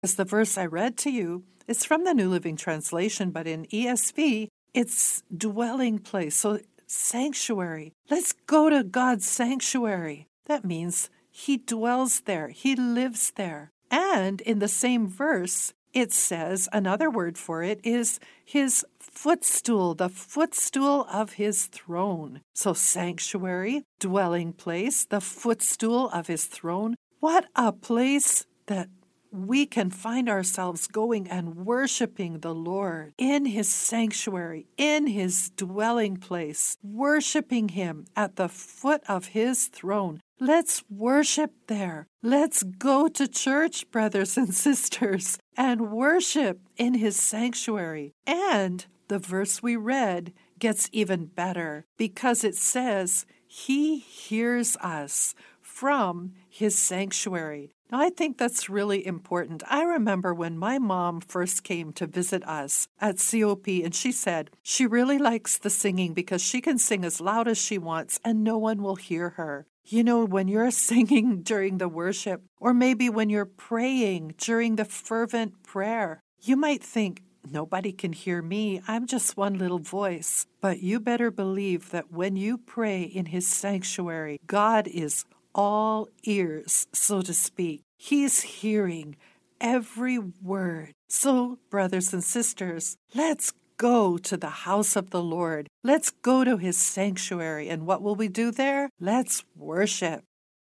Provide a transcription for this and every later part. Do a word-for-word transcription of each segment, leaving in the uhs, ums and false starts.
As the verse I read to you, it's from the New Living Translation, but in E S V, it's dwelling place. So sanctuary. Let's go to God's sanctuary. That means He dwells there. He lives there. And in the same verse, it says, another word for it is His footstool, the footstool of His throne. So sanctuary, dwelling place, the footstool of His throne. What a place that we can find ourselves going and worshiping the Lord in His sanctuary, in His dwelling place, worshiping Him at the foot of His throne. Let's worship there. Let's go to church, brothers and sisters, and worship in His sanctuary. And the verse we read gets even better because it says He hears us from His sanctuary. Now, I think that's really important. I remember when my mom first came to visit us at C O P, and she said she really likes the singing because she can sing as loud as she wants and no one will hear her. You know, when you're singing during the worship, or maybe when you're praying during the fervent prayer, you might think, nobody can hear me. I'm just one little voice. But you better believe that when you pray in His sanctuary, God is all ears, so to speak. He's hearing every word. So, brothers and sisters, let's go to the house of the Lord. Let's go to His sanctuary. And what will we do there? Let's worship.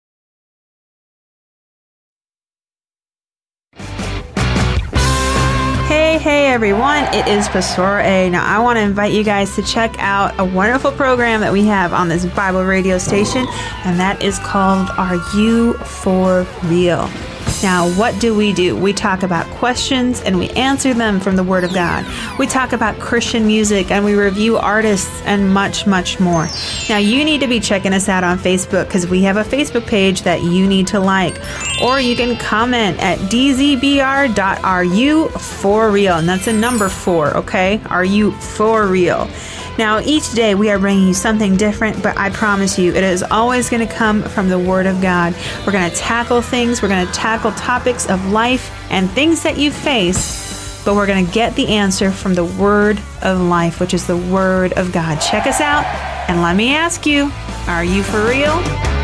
Hey, hey everyone, it is Pastor A. Now I want to invite you guys to check out a wonderful program that we have on this Bible radio station, and that is called Are You For Real? Now, what do we do? We talk about questions and we answer them from the Word of God. We talk about Christian music and we review artists and much, much more. Now, you need to be checking us out on Facebook because we have a Facebook page that you need to like. Or you can comment at d z b r dot are you for real. And that's a number four, okay? Are you for real? Now, each day we are bringing you something different, but I promise you, it is always going to come from the Word of God. We're going to tackle things, we're going to tackle topics of life and things that you face, but we're going to get the answer from the Word of life, which is the Word of God. Check us out, and let me ask you, are you for real?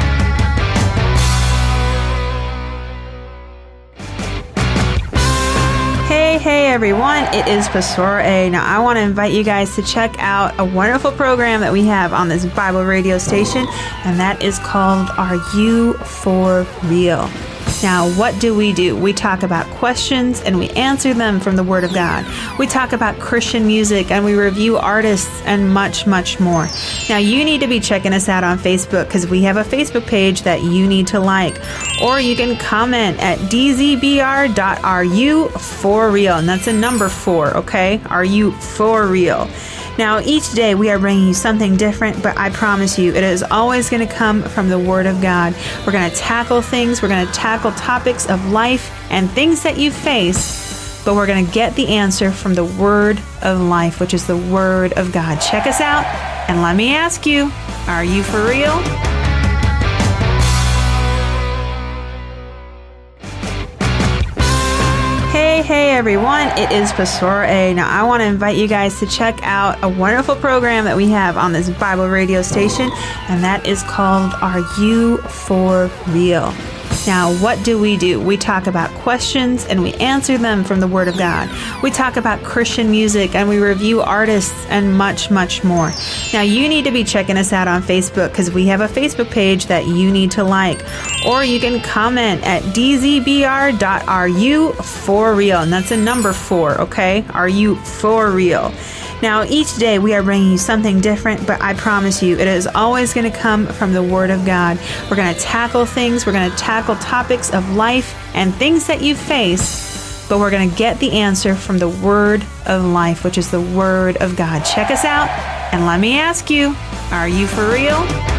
Hey, hey everyone, it is Pastor A. Now I want to invite you guys to check out a wonderful program that we have on this Bible radio station, and that is called Are You For Real? Now, what do we do? We talk about questions and we answer them from the Word of God. We talk about Christian music and we review artists and much, much more. Now, you need to be checking us out on Facebook because we have a Facebook page that you need to like. Or you can comment at d z b r dot are you for real. And that's a number four, okay? Are you for real? Now, each day we are bringing you something different, but I promise you, it is always going to come from the Word of God. We're going to tackle things, we're going to tackle topics of life and things that you face, but we're going to get the answer from the Word of life, which is the Word of God. Check us out, and let me ask you, are you for real? Hey, hey everyone, it is Pastor A. Now I want to invite you guys to check out a wonderful program that we have on this Bible radio station, and that is called Are You For Real? Now, what do we do? We talk about questions and we answer them from the Word of God. We talk about Christian music and we review artists and much, much more. Now, you need to be checking us out on Facebook because we have a Facebook page that you need to like. Or you can comment at d z b r dot are you for real. And that's a number four, okay? Are you for real? Now, each day we are bringing you something different, but I promise you, it is always going to come from the Word of God. We're going to tackle things, we're going to tackle topics of life and things that you face, but we're going to get the answer from the Word of life, which is the Word of God. Check us out, and let me ask you, are you for real?